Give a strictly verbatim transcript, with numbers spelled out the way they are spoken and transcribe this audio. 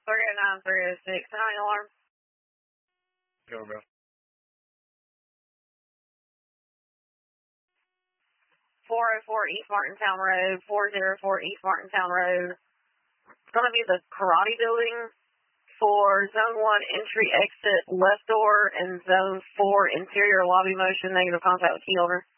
three oh nine, three oh six, nine alarm. Go, bro. four oh four East Martintown Road, four oh four East Martintown Road. It's going to be the karate building for zone one entry exit left door and zone four interior lobby motion, negative contact with key holder.